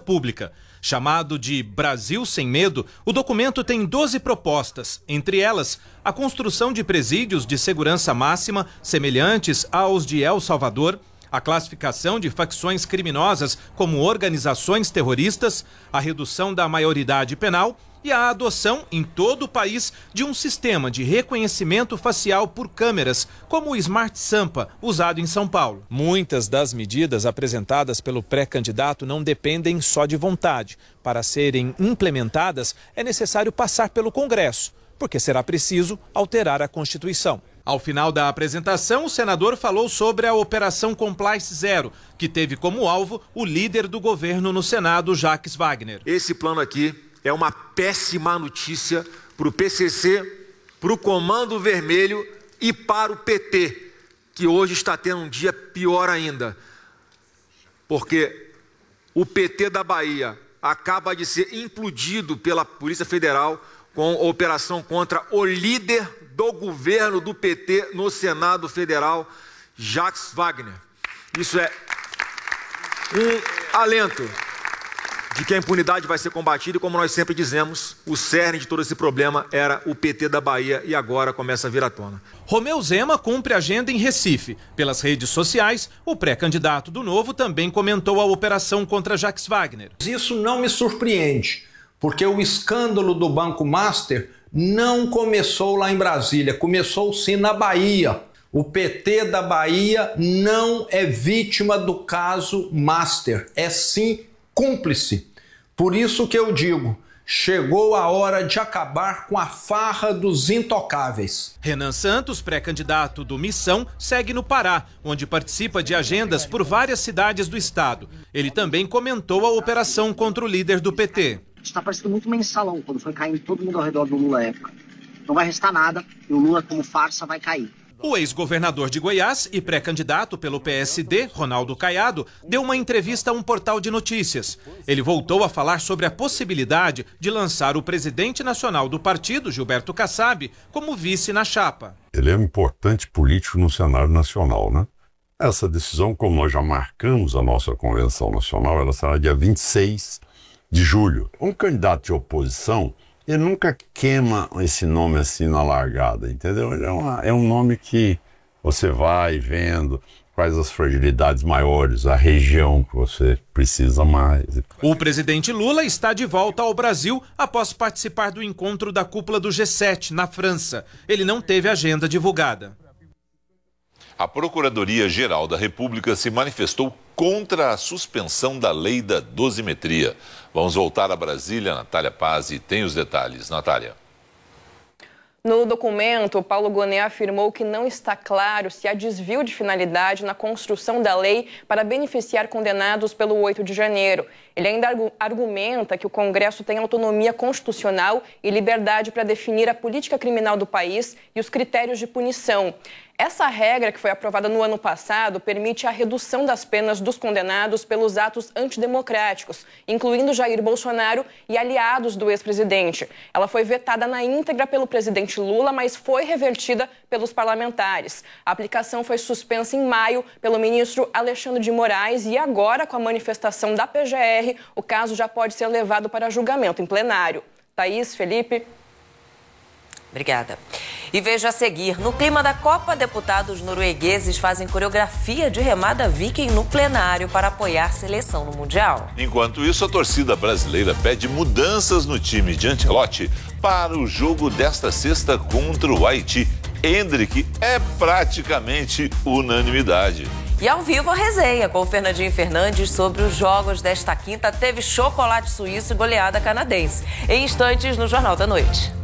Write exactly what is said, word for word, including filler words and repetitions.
Pública. Chamado de Brasil Sem Medo, o documento tem doze propostas, entre elas a construção de presídios de segurança máxima semelhantes aos de El Salvador, a classificação de facções criminosas como organizações terroristas, a redução da maioridade penal e a adoção em todo o país de um sistema de reconhecimento facial por câmeras, como o Smart Sampa, usado em São Paulo. Muitas das medidas apresentadas pelo pré-candidato não dependem só de vontade. Para serem implementadas, é necessário passar pelo Congresso, porque será preciso alterar a Constituição. Ao final da apresentação, o senador falou sobre a Operação Compliance Zero, que teve como alvo o líder do governo no Senado, Jacques Wagner. Esse plano aqui é uma péssima notícia para o P C C, para o Comando Vermelho e para o P T, que hoje está tendo um dia pior ainda. Porque o P T da Bahia acaba de ser implodido pela Polícia Federal com a operação contra o líder do governo do P T no Senado Federal, Jacques Wagner. Isso é um alento de que a impunidade vai ser combatida e, como nós sempre dizemos, o cerne de todo esse problema era o P T da Bahia e agora começa a vir à tona. Romeu Zema cumpre agenda em Recife. Pelas redes sociais, o pré-candidato do Novo também comentou a operação contra Jacques Wagner. Isso não me surpreende, porque o escândalo do Banco Master não começou lá em Brasília, começou sim na Bahia. O P T da Bahia não é vítima do caso Master, é sim cúmplice. Por isso que eu digo, chegou a hora de acabar com a farra dos intocáveis. Renan Santos, pré-candidato do Missão, segue no Pará, onde participa de agendas por várias cidades do estado. Ele também comentou a operação contra o líder do P T. Está parecendo muito mensalão quando foi caindo todo mundo ao redor do Lula à época. Não vai restar nada e o Lula, como farsa, vai cair. O ex-governador de Goiás e pré-candidato pelo P S D, Ronaldo Caiado, deu uma entrevista a um portal de notícias. Ele voltou a falar sobre a possibilidade de lançar o presidente nacional do partido, Gilberto Kassab, como vice na chapa. Ele é um importante político no cenário nacional, né? Essa decisão, como nós já marcamos a nossa convenção nacional, ela será dia vinte e seis de julho. Um candidato de oposição, ele nunca queima esse nome assim na largada, entendeu? É, uma, é um nome que você vai vendo quais as fragilidades maiores, a região que você precisa mais. O presidente Lula está de volta ao Brasil após participar do encontro da cúpula do G sete, na França. Ele não teve agenda divulgada. A Procuradoria-Geral da República se manifestou contra a suspensão da lei da dosimetria. Vamos voltar a Brasília. Natália Pazzi tem os detalhes. Natália. No documento, Paulo Gonet afirmou que não está claro se há desvio de finalidade na construção da lei para beneficiar condenados pelo oito de janeiro. Ele ainda argumenta que o Congresso tem autonomia constitucional e liberdade para definir a política criminal do país e os critérios de punição. Essa regra, que foi aprovada no ano passado, permite a redução das penas dos condenados pelos atos antidemocráticos, incluindo Jair Bolsonaro e aliados do ex-presidente. Ela foi vetada na íntegra pelo presidente Lula, mas foi revertida pelos parlamentares. A aplicação foi suspensa em maio pelo ministro Alexandre de Moraes e agora, com a manifestação da P G R, o caso já pode ser levado para julgamento em plenário. Thaís, Felipe... Obrigada. E veja a seguir, no clima da Copa, deputados noruegueses fazem coreografia de remada viking no plenário para apoiar a seleção no Mundial. Enquanto isso, a torcida brasileira pede mudanças no time de Ancelotti para o jogo desta sexta contra o Haiti. Endrick é praticamente unanimidade. E ao vivo a resenha com o Fernandinho Fernandes sobre os jogos desta quinta. Teve chocolate suíço e goleada canadense. Em instantes no Jornal da Noite.